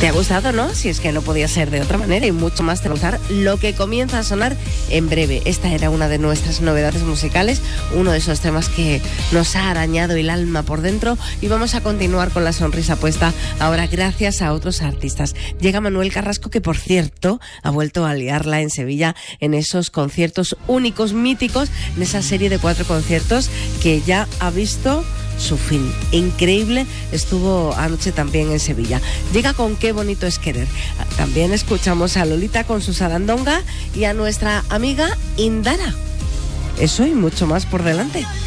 ¿Te ha gustado, no? Si es que no podía ser de otra manera, y mucho más te va a gustar lo que comienza a sonar en breve. Esta era una de nuestras novedades musicales, uno de esos temas que nos ha arañado el alma por dentro, y vamos a continuar con la sonrisa puesta ahora gracias a otros artistas. Llega Manuel Carrasco, que por cierto ha vuelto a liarla en Sevilla en esos conciertos únicos, míticos, en esa serie de 4 conciertos que ya ha visto su fin. Increíble, estuvo anoche también en Sevilla. Llega con Qué bonito es querer. También escuchamos a Lolita con su sarandonga y a nuestra amiga Indara. Eso y mucho más por delante.